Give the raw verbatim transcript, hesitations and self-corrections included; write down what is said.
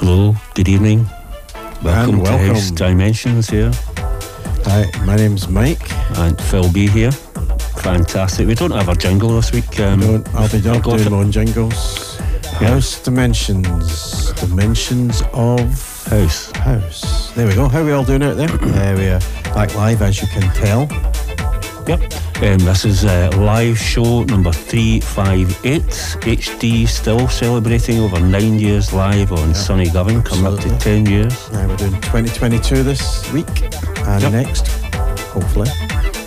Hello, good evening. Welcome, And welcome. to House Dimensions here. Hi, my name's Mike. And Phil B here. Fantastic. We don't have a jingle this week. Um, Don't, I'll be I not got doing it. my own jingles. Yeah. House Dimensions. Dimensions of House. House. There we go. How are we all doing out there? Uh, we are back live, as you can tell. Yep. Um, this is uh, live show number three fifty-eight. H D still celebrating over nine years live on Yeah, Sunny Govan, coming up to absolutely. ten years. Now we're doing twenty twenty-two this week and Yep. next, hopefully.